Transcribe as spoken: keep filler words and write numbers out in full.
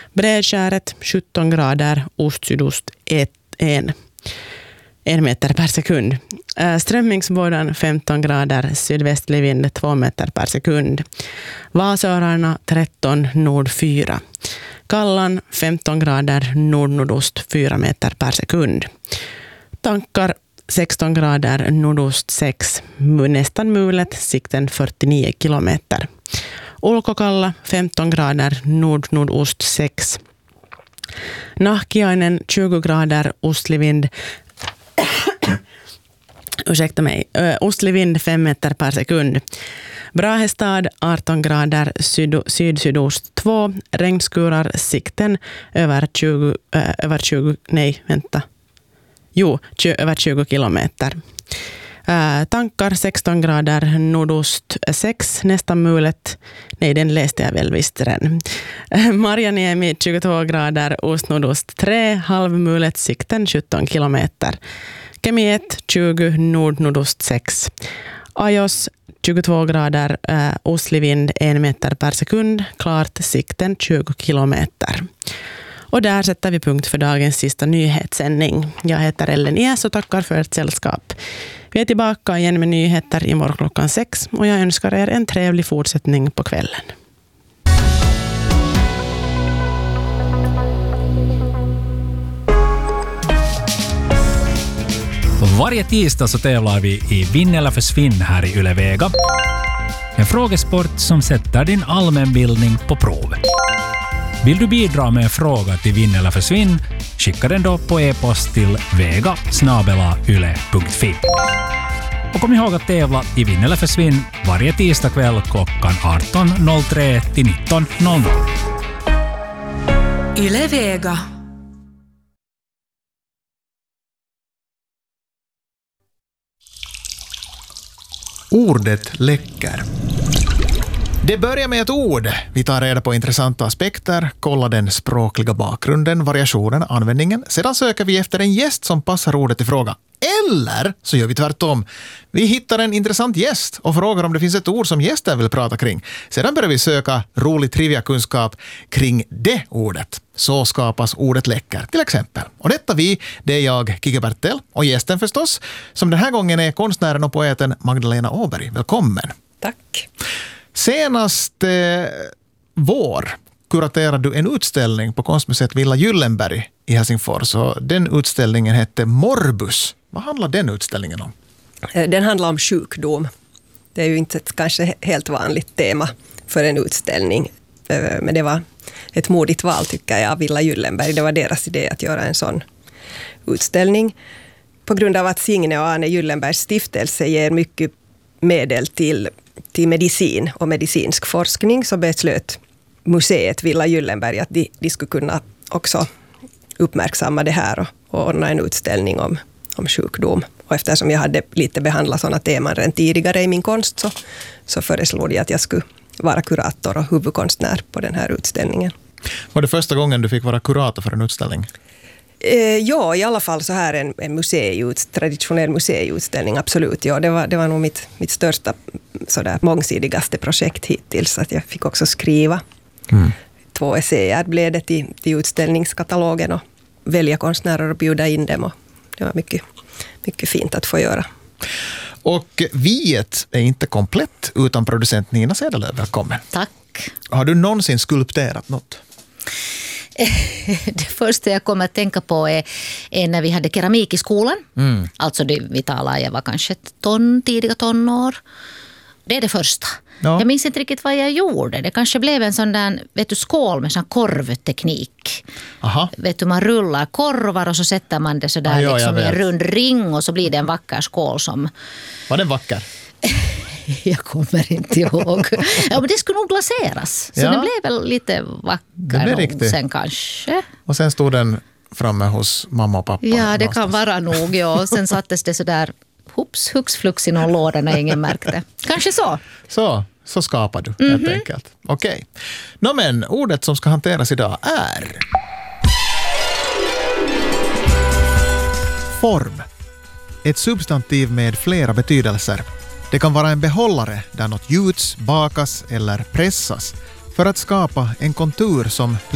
Bredskäret sjutton grader, ost-sydost en. En meter per sekund. Strömmingsbådan femton grader, sydvästlig vind två meter per sekund. Vasörarna tretton, nord fyra. Kallan femton grader, nord-nordost fyra meter per sekund. Tankar sexton grader, nordost sex. Nästan mulet, sikten fyrtionio kilometer. Ulkokalla femton grader, nord-nordost sex. Nahkiainen tjugo grader, ostlig vind ursäkta mig, ostlig vind fem meter per sekund. Brahestad arton grader, syd, syd-sydost två. Regnskurar, sikten över tjugo, äh, över tjugo, nej vänta. Jo, tjugo, över tjugo kilometer. Äh, tankar sexton grader, nordost sex, nästan mulet. Nej, den läste jag väl visst redan. Äh, Marjaniemi tjugotvå grader, ost-nordost tre, halvmulet, sikten sjutton kilometer. Kemiet tjugo, nord-nordost sex. Ajos tjugotvå grader, äh, ostlig vind en meter per sekund, klart, sikten tjugo kilometer. Och där sätter vi punkt för dagens sista nyhetssändning. Jag heter Ellen Ies och tackar för ert sällskap. Vi är tillbaka igen med nyheter imorgon klockan sex och jag önskar er en trevlig fortsättning på kvällen. Varje tisdag så tävlar vi i Vinn eller försvinn här i Yle Vega. En frågesport som sätter din allmänbildning på prov. Vill du bidra med en fråga till Vinn eller försvinn, skicka den då på e-post till vega snabel-a yle punkt fi. Och kom ihåg att tävla i Vinn eller försvinn varje tisdag kväll klockan arton noll tre till nitton noll noll. Yle Vega. Ordet läcker. Det börjar med ett ord. Vi tar reda på intressanta aspekter, kollar den språkliga bakgrunden, variationen, användningen. Sedan söker vi efter en gäst som passar ordet i fråga. Eller så gör vi tvärtom. Vi hittar en intressant gäst och frågar om det finns ett ord som gästen vill prata kring. Sedan börjar vi söka rolig trivia-kunskap kring det ordet. Så skapas ordet läcker, till exempel. Och detta vi, det är jag, Kike Bertel, och gästen förstås, som den här gången är konstnären och poeten Magdalena Åberg. Välkommen. Tack. Senast eh, vår kuraterade du en utställning på konstmuseet Villa Gyllenberg i Helsingfors. Och den utställningen hette Morbus. Vad handlar den utställningen om? Den handlar om sjukdom. Det är ju inte ett kanske helt vanligt tema för en utställning. Men det var ett modigt val tycker jag av Villa Gyllenberg. Det var deras idé att göra en sån utställning. På grund av att Signe och Arne Gyllenbergs stiftelse ger mycket medel till, till medicin och medicinsk forskning, så beslöt museet Villa Gyllenberg att de, de skulle kunna också uppmärksamma det här och, och ordna en utställning om, om sjukdom. Och eftersom jag hade lite behandlat sådana teman redan tidigare i min konst, så, så föreslog jag att jag skulle vara kurator och huvudkonstnär på den här utställningen. Var det första gången du fick vara kurator för en utställning? Eh, ja, i alla fall så här en, en museiut, traditionell museiutställning, absolut. Ja, det var, det var nog mitt, mitt största sådär mångsidigaste projekt hittills, att jag fick också skriva. Mm. Två essäer blev det till, till utställningskatalogen och välja konstnärer och bjuda in dem. Och det var mycket, mycket fint att få göra. Och viet är inte komplett utan producent Nina Sedelöv. Välkommen. Tack. Har du någonsin skulpterat något? Det första jag kommer att tänka på är, är när vi hade keramik i skolan. Mm. Alltså det, vi talade, jag var kanske ett ton, tidiga tonår. Det är det första. Ja. Jag minns inte riktigt vad jag gjorde. Det kanske blev en sån där, vet du, skål med sån korvteknik. Aha. Vet du, man rullar korvar och så sätter man det så där ah, ja, liksom i en rund ring och så blir det en vacker skål som... Var den vacker? Jag kommer inte ihåg. Ja, men det skulle nog glaseras. Så ja. Den blev väl lite vacker sen kanske. Och sen stod den framme hos mamma och pappa. Ja, det någonstans. Kan vara nog. Ja. Sen sattes det så där hoops, hux flux i någon låda när ingen märkte. Kanske så. Så, så skapar du helt mm-hmm. enkelt. Okej. Okay. Nå men, ordet som ska hanteras idag är... Form. Ett substantiv med flera betydelser. Det kan vara en behållare där något gjuts, bakas eller pressas för att skapa en kontur som